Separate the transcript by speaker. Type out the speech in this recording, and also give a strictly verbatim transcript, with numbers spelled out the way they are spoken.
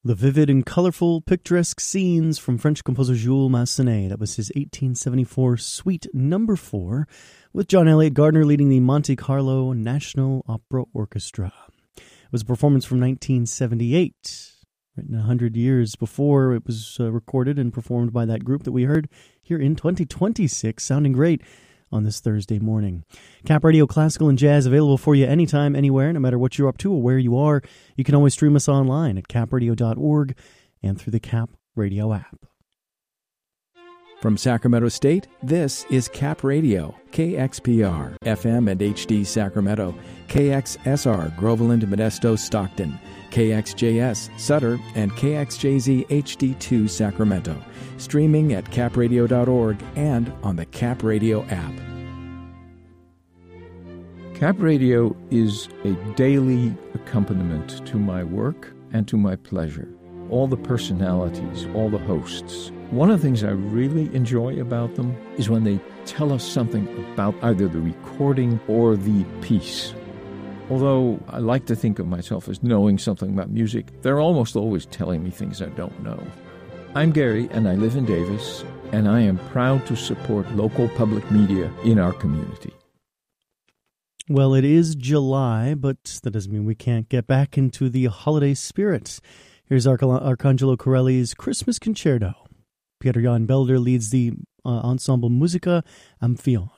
Speaker 1: The vivid and colorful picturesque scenes from French composer Jules Massenet. That was his eighteen seventy-four Suite Number Four, with John Elliott Gardner leading the Monte Carlo National Opera Orchestra. It was a performance from nineteen seventy-eight, written one hundred years before it was uh, recorded and performed by that group that we heard here in twenty twenty-six, sounding great on this Thursday morning. Cap Radio Classical and Jazz available for you anytime, anywhere, no matter what you're up to or where you are. You can always stream us online at cap radio dot org and through the Cap Radio app.
Speaker 2: From Sacramento State, this is Cap Radio, K X P R, F M and H D Sacramento, K X S R, Groveland, Modesto, Stockton, K X J S, Sutter, and K X J Z H D two, Sacramento. Streaming at cap radio dot org and on the Cap Radio app.
Speaker 3: Cap Radio is a daily accompaniment to my work and to my pleasure. All the personalities, all the hosts. One of the things I really enjoy about them is when they tell us something about either the recording or the piece. Although I like to think of myself as knowing something about music, they're almost always telling me things I don't know. I'm Gary, and I live in Davis, and I am proud to support local public media in our community.
Speaker 1: Well, it is July, but that doesn't mean we can't get back into the holiday spirit. Here's Arch- Arcangelo Corelli's Christmas Concerto. Peter Jan Belder leads the uh, ensemble Musica Amphion.